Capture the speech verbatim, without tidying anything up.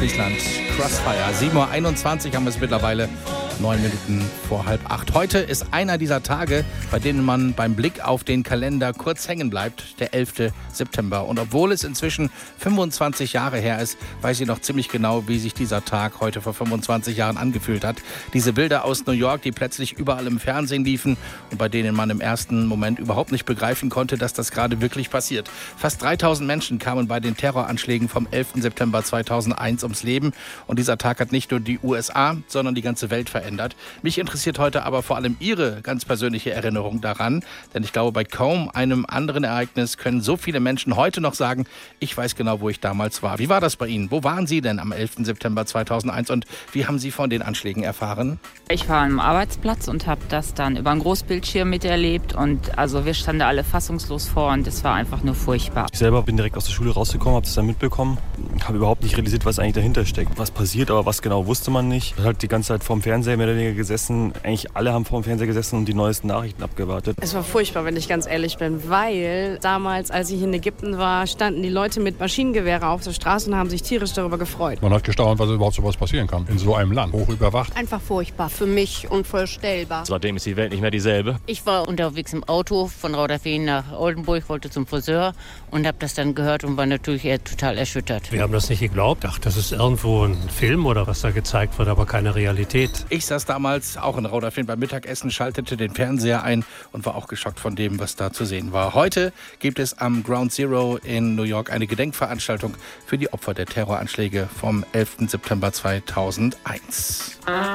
Ostfriesland, Crossfire. sieben Uhr einundzwanzig haben wir es mittlerweile, neun Minuten vor halb acht. Heute ist einer dieser Tage, bei denen man beim Blick auf den Kalender kurz hängen bleibt, der elfte September. Und obwohl es inzwischen fünfundzwanzig Jahre her ist, weiß ich noch ziemlich genau, wie sich dieser Tag heute vor fünfundzwanzig Jahren angefühlt hat. Diese Bilder aus New York, die plötzlich überall im Fernsehen liefen und bei denen man im ersten Moment überhaupt nicht begreifen konnte, dass das gerade wirklich passiert. Fast dreitausend Menschen kamen bei den Terroranschlägen vom elften September zweitausendeins ums Leben. Und dieser Tag hat nicht nur die U S A, sondern die ganze Welt verändert. Mich interessiert heute aber vor allem Ihre ganz persönliche Erinnerung daran. Denn ich glaube, bei kaum einem anderen Ereignis können so viele Menschen heute noch sagen, ich weiß genau, wo ich damals war. Wie war das bei Ihnen? Wo waren Sie denn am elften September zweitausendeins und wie haben Sie von den Anschlägen erfahren? Ich war am Arbeitsplatz und habe das dann über einen Großbildschirm miterlebt. Und also wir standen alle fassungslos vor und es war einfach nur furchtbar. Ich selber bin direkt aus der Schule rausgekommen, habe das dann mitbekommen, habe überhaupt nicht realisiert, was eigentlich dahinter steckt. Was passiert, aber was genau wusste man nicht. Ich habe halt die ganze Zeit vorm Fernseher mehr oder weniger gesessen. Eigentlich alle haben vorm Fernseher gesessen und die neuesten Nachrichten abgewartet. Es war furchtbar, wenn ich ganz ehrlich bin, weil damals, als ich in Ägypten war, standen die Leute mit Maschinengewehren auf der Straße und haben sich tierisch darüber gefreut. Man hat gestaunt, was überhaupt so was passieren kann in so einem Land, hoch überwacht. Einfach furchtbar, für mich unvorstellbar. Seitdem ist die Welt nicht mehr dieselbe. Ich war unterwegs im Auto von Rauderfehn nach Oldenburg, wollte zum Friseur und habe das dann gehört und war natürlich eher total erschüttert. Wir haben das nicht geglaubt. Ach, das ist irgendwo ein Film oder was da gezeigt wird, aber keine Realität. Ich saß damals auch in Rauderfehn beim Mittagessen, schaltete den Fernseher ein und war auch geschockt von dem, was da zu sehen war. Heute gibt es am Ground Zero in New York eine Gedenkveranstaltung für die Opfer der Terroranschläge vom elften September zweitausendeins.